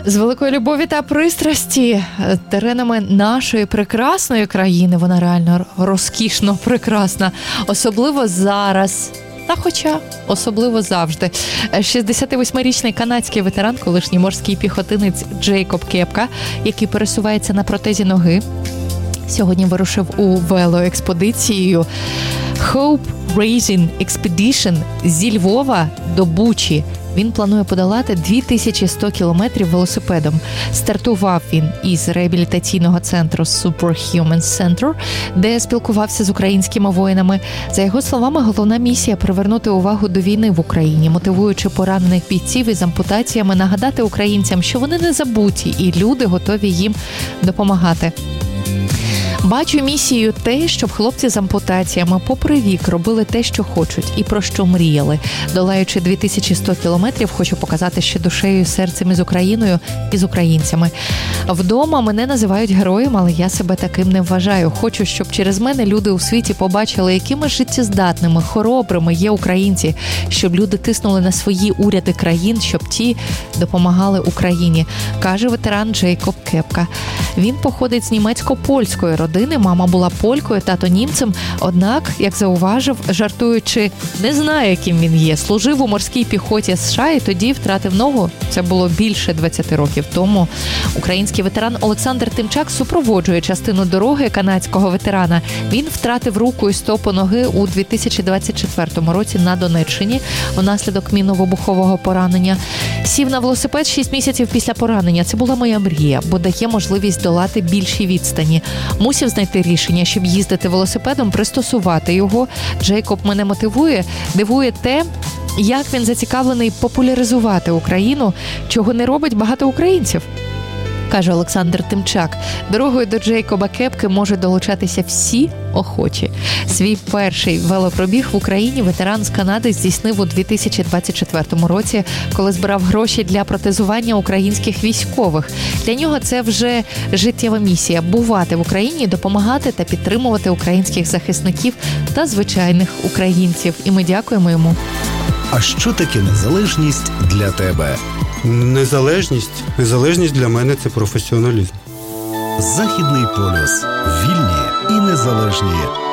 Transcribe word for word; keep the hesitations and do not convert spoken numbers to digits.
З великої любові та пристрасті теренами нашої прекрасної країни, вона реально розкішно прекрасна, особливо зараз. Та хоча особливо завжди. шістдесятивосьмирічний канадський ветеран, колишній морський піхотинець Джейкоб Кепка, який пересувається на протезі ноги, сьогодні вирушив у велоекспедицію Hope Raising Expedition зі Львова до Бучі. Він планує подолати дві тисячі сто кілометрів велосипедом. Стартував він із реабілітаційного центру Superhuman Center, де спілкувався з українськими воїнами. За його словами, головна місія – привернути увагу до війни в Україні, мотивуючи поранених бійців із ампутаціями, нагадати українцям, що вони не забуті і люди готові їм допомагати. Бачу місією те, щоб хлопці з ампутаціями попри вік робили те, що хочуть і про що мріяли. Долаючи дві тисячі сто кілометрів, хочу показати, що душею і серцем із Україною і з українцями. Вдома мене називають героєм, але я себе таким не вважаю. Хочу, щоб через мене люди у світі побачили, якими життєздатними, хоробрими є українці, щоб люди тиснули на свої уряди країн, щоб ті допомагали Україні, каже ветеран Джейкоб Кепка. Він походить з німецько-польської родини, мама була полькою, тато німцем, однак, як зауважив, жартуючи, не знає, ким він є. Служив у морській піхоті США і тоді втратив ногу. Це було більше двадцять років тому. Український ветеран Олександр Тимчак супроводжує частину дороги канадського ветерана. Він втратив руку і стопу ноги у дві тисячі двадцять четвертому році на Донеччині внаслідок мінно-вибухового поранення. Сів на велосипед шість місяців після поранення. Це була моя мрія, бо дає можливість долати більші відстані. Мусив знайти рішення, щоб їздити велосипедом, пристосувати його. Джейкоб мене мотивує, дивує те, як він зацікавлений популяризувати Україну, чого не робить багато українців, каже Олександр Тимчак. Дорогою до Джейкоба Кепки можуть долучатися всі охочі. Свій перший велопробіг в Україні ветеран з Канади здійснив у дві тисячі двадцять четвертому році, коли збирав гроші для протезування українських військових. Для нього це вже життєва місія – бувати в Україні, допомагати та підтримувати українських захисників та звичайних українців. І ми дякуємо йому. А що таке незалежність для тебе? Незалежність. Незалежність для мене – це професіоналізм. Західний полюс. Вільні і незалежні